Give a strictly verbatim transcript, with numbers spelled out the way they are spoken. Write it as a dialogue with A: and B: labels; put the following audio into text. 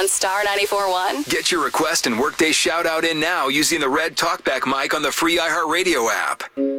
A: on Star ninety-four point one.
B: Get your request and Workday shout out in now using the red talkback mic on the free iHeartRadio app.